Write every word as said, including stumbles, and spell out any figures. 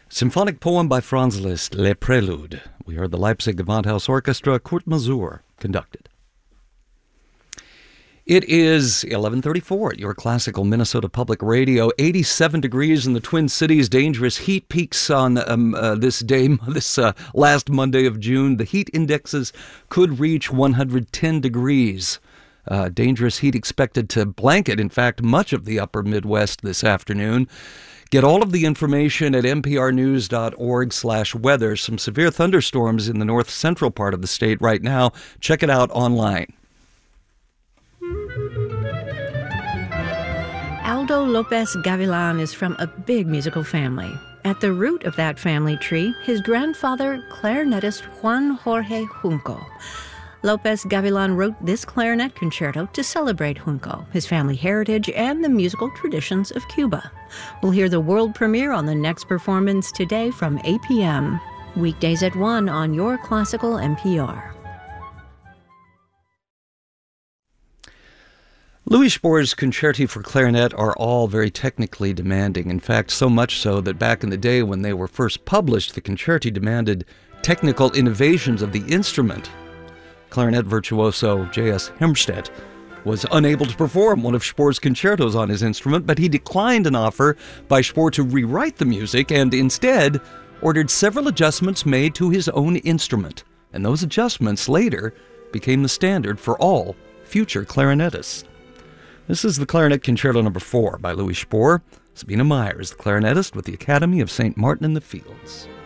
Symphonic poem by Franz Liszt, Le Prélude. We heard the Leipzig Gewandhaus Orchestra, Kurt Masur, conducted. It is eleven thirty-four at your classical Minnesota Public Radio. eighty-seven degrees in the Twin Cities. Dangerous heat peaks on um, uh, this day, this uh, last Monday of June. The heat indexes could reach one hundred ten degrees. Uh, dangerous heat expected to blanket, in fact, much of the upper Midwest this afternoon. Get all of the information at nprnews.org slash weather. Some severe thunderstorms in the north central part of the state right now. Check it out online. Aldo Lopez Gavilan is from a big musical family. At the root of that family tree, his grandfather, clarinetist Juan Jorge Junco. Lopez Gavilan wrote this clarinet concerto to celebrate Junco, his family heritage, and the musical traditions of Cuba. We'll hear the world premiere on the next performance today from eight p.m. Weekdays at one on your classical N P R. Louis Spohr's concerti for clarinet are all very technically demanding. In fact, so much so that back in the day when they were first published, the concerti demanded technical innovations of the instrument. Clarinet virtuoso J S Hermstedt was unable to perform one of Spohr's concertos on his instrument, but he declined an offer by Spohr to rewrite the music and instead ordered several adjustments made to his own instrument. And those adjustments later became the standard for all future clarinetists. This is the Clarinet Concerto number four by Louis Spohr. Sabina Meyer is the clarinetist with the Academy of Saint Martin in the Fields.